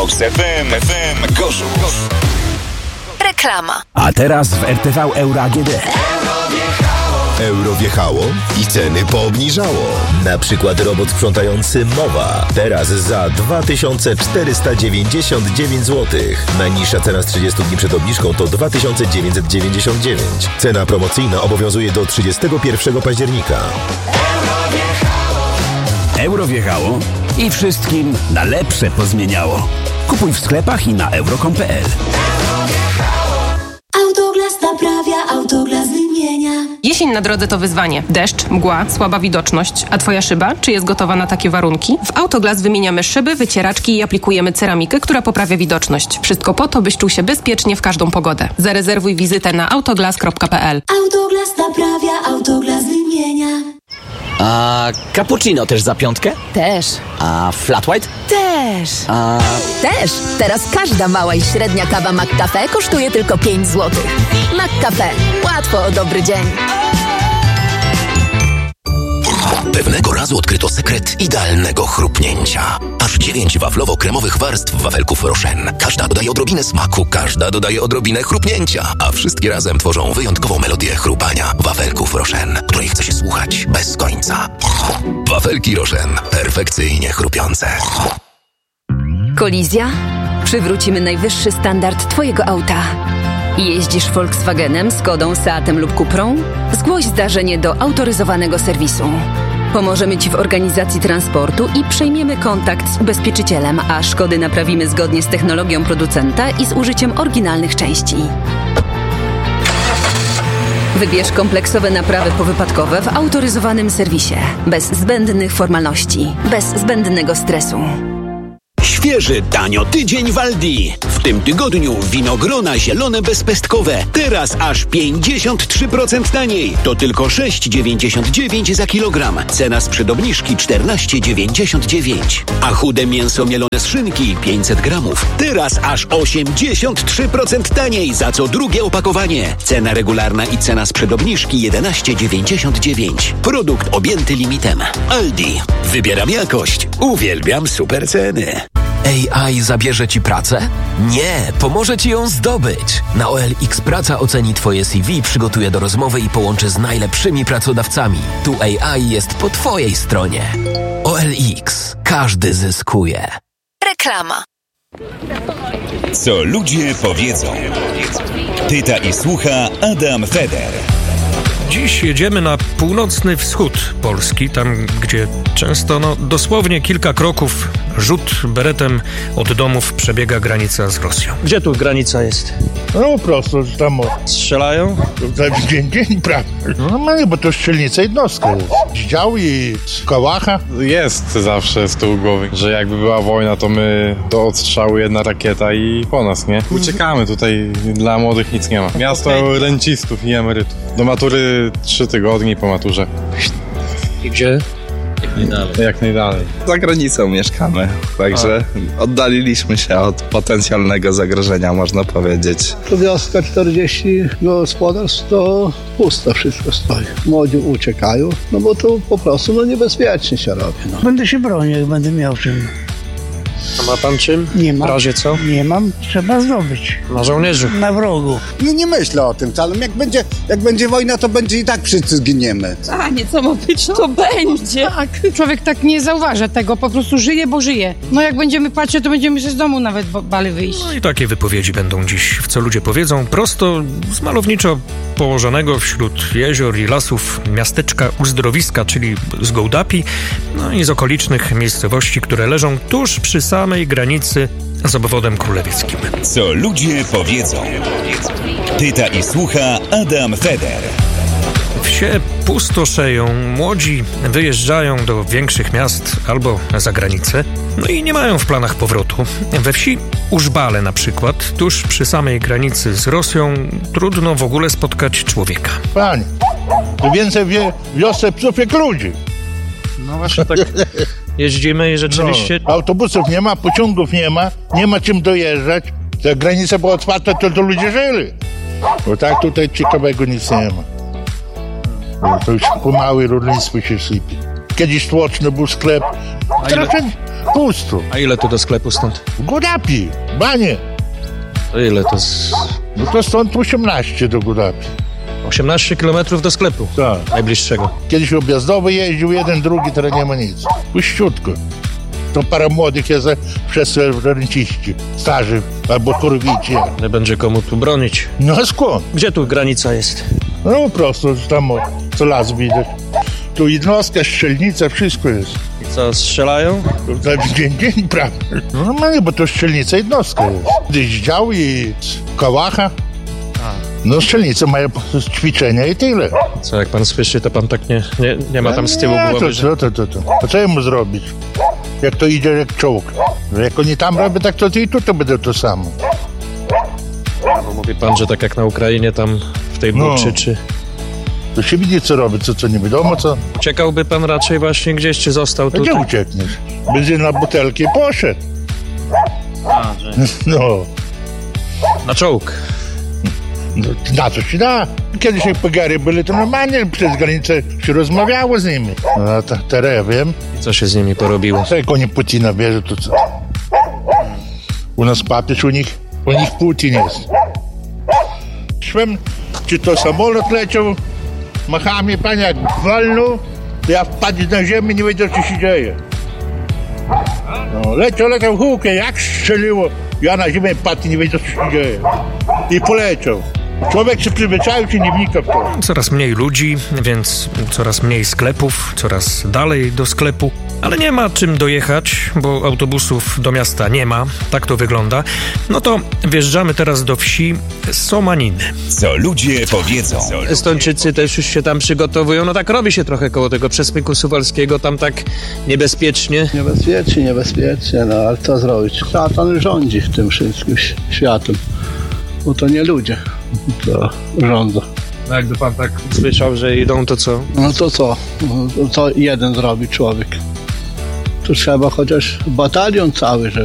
ROX FM Gorzów. Reklama. A teraz w RTV Euro AGD. Euro wjechało i ceny poobniżało. Na przykład robot sprzątający Mowa. Teraz za 2499 zł. Najniższa cena z 30 dni przed obniżką to 2999. Cena promocyjna obowiązuje do 31 października. Euro wjechało i wszystkim na lepsze pozmieniało. Kupuj w sklepach i na euro.com.pl. Autoglas naprawia, Autoglas wymienia. Jesień na drodze to wyzwanie. Deszcz, mgła, słaba widoczność. A twoja szyba? Czy jest gotowa na takie warunki? W Autoglas wymieniamy szyby, wycieraczki i aplikujemy ceramikę, która poprawia widoczność. Wszystko po to, byś czuł się bezpiecznie w każdą pogodę. Zarezerwuj wizytę na autoglas.pl. Autoglas naprawia, Autoglas wymienia. A cappuccino też za 5? Też. A flat white? Też. Też. Teraz każda mała i średnia kawa McCafe kosztuje tylko 5 zł. McCafe. Łatwo o dobry dzień. Pewnego razu odkryto sekret idealnego chrupnięcia. Aż 9 waflowo-kremowych warstw wafelków Rochen. Każda dodaje odrobinę smaku, każda dodaje odrobinę chrupnięcia, a wszystkie razem tworzą wyjątkową melodię chrupania wafelków Rochen, której chce się słuchać bez końca. Wafelki Rochen. Perfekcyjnie chrupiące. Kolizja? Przywrócimy najwyższy standard twojego auta. Jeździsz Volkswagenem, Skodą, Seatem lub Cuprą? Zgłoś zdarzenie do autoryzowanego serwisu. Pomożemy ci w organizacji transportu i przejmiemy kontakt z ubezpieczycielem, a szkody naprawimy zgodnie z technologią producenta i z użyciem oryginalnych części. Wybierz kompleksowe naprawy powypadkowe w autoryzowanym serwisie. Bez zbędnych formalności, bez zbędnego stresu. Świeży, tanio tydzień w Aldi. W tym tygodniu winogrona zielone bezpestkowe. Teraz aż 53% taniej. To tylko 6,99 za kilogram. Cena sprzed obniżki 14,99. A chude mięso mielone z szynki 500 gramów. Teraz aż 83% taniej za co drugie opakowanie. Cena regularna i cena sprzed obniżki 11,99. Produkt objęty limitem. Aldi. Wybieram jakość. Uwielbiam super ceny. AI zabierze ci pracę? Nie, pomoże ci ją zdobyć. Na OLX Praca oceni twoje CV, przygotuje do rozmowy i połączy z najlepszymi pracodawcami. Tu AI jest po twojej stronie. OLX. Każdy zyskuje. Reklama. Co ludzie powiedzą. Pyta i słucha Adam Feder. Dziś jedziemy na północny wschód Polski, tam gdzie często dosłownie kilka kroków, rzut beretem od domów przebiega granica z Rosją. Gdzie tu granica jest? No prosto, tam strzelają? Dzień prawie. Normalnie, bo to strzelnica jednostka jest. Z dział i z kałacha. Jest zawsze z tyłu głowy, że jakby była wojna, to my do odstrzału jedna rakieta i po nas, nie? Uciekamy, tutaj dla młodych nic nie ma. Miasto rencistów i emerytów. Do matury 3 tygodnie, po maturze. I gdzie? Jak najdalej. Za granicą mieszkamy, także oddaliliśmy się od potencjalnego zagrożenia, można powiedzieć. To wioska 40 gospodarstw, to pusto wszystko stoi. Młodzi uciekają, no bo to po prostu niebezpiecznie się robi. No. Będę się bronił, jak będę miał czym. A ma pan czym? Nie mam. W razie co? Nie mam, trzeba zdobyć. Na żołnierzu? Na wrogu. Nie myślę o tym wcale. Jak będzie wojna, to będzie i tak wszyscy zginiemy. A nie, co ma być, to będzie. Tak, człowiek tak nie zauważa tego, po prostu żyje, bo żyje. No jak będziemy patrzeć, to będziemy się z domu nawet bali wyjść. No i takie wypowiedzi będą dziś w Co ludzie powiedzą, prosto z malowniczo położonego wśród jezior i lasów miasteczka Uzdrowiska, czyli z Gołdapi, no i z okolicznych miejscowości, które leżą tuż przy samej granicy z obwodem królewieckim. Co ludzie powiedzą. Pyta i słucha Adam Feder. Wsie pustoszeją, młodzi wyjeżdżają do większych miast albo za granicę, no i nie mają w planach powrotu. We wsi Użbale na przykład, tuż przy samej granicy z Rosją, trudno w ogóle spotkać człowieka. Panie, to więcej wiosce psów jak ludzi. No właśnie tak jeździmy i rzeczywiście... No, autobusów nie ma, pociągów nie ma czym dojeżdżać. Jak granica była otwarta, to ludzie żyli. Bo tak tutaj ciekawego nic nie ma. To już pomału rolnictwo się sypie. Kiedyś tłoczny był sklep. Teraz pusto. A ile to do sklepu stąd? W Gudapi, banie. To ile to z... No to stąd 18 do Gudapi. 18 km do sklepu? Tak. Najbliższego. Kiedyś objazdowy jeździł, jeden, drugi, teraz nie ma nic. Puściutko. To parę młodych jest, wszyscy renciści, starzy albo kurwici. Nie będzie komu tu bronić. No a skąd? Gdzie tu granica jest? No po prostu tam co las widać. Tu jednostka, strzelnica, wszystko jest. I co, strzelają? Dzień, prawda. No normalnie, bo to strzelnica jednostka jest. Gdzieś dział i kałacha. No strzelnice mają ćwiczenia i tyle. Co, jak pan słyszy, to pan tak nie ma tam z tyłu głowy, To co jemu zrobić? Jak to idzie jak czołg. Jak oni tam robią, tak to i tu to będzie to samo. No, mówi pan, że tak jak na Ukrainie, tam w tej Buczy, czy... To się widzi, co robi, co nie wiadomo, co. Uciekałby pan raczej właśnie gdzieś, czy został tutaj? Gdzie uciekniesz? Będzie na butelki poszedł. No. Na czołg. No, na co się da? Kiedyś jak pogary byli, to normalnie przez granicę się rozmawiało z nimi. A teraz ja wiem. I co się z nimi porobiło? Co jak oni Putina bierze, to co? U nas papież, u nich Putin jest. Szłem, czy to samolot leciał, machami, panie, jak walnął, to ja wpadł na ziemię, nie wiedział, co się dzieje. No, leciał, hukę, jak strzeliło. Ja na ziemię padł i nie wiedział, co się dzieje. I poleciał. Człowiek się przyzwyczaił, czy nie wnika w to. Coraz mniej ludzi, więc coraz mniej sklepów, coraz dalej do sklepu. Ale nie ma czym dojechać, bo autobusów do miasta nie ma. Tak to wygląda. No to wjeżdżamy teraz do wsi Somaniny. Co ludzie powiedzą. Estończycy też już się tam przygotowują. No tak robi się trochę koło tego przesmyku suwalskiego, tam tak niebezpiecznie. Niebezpiecznie, no ale co zrobić? Szatan rządzi w tym wszystkim światem. Bo to nie ludzie, to rządzą. No jakby pan tak słyszał, że idą, to co? No to co? No, co jeden zrobi człowiek? Tu trzeba chociaż batalion cały, żeby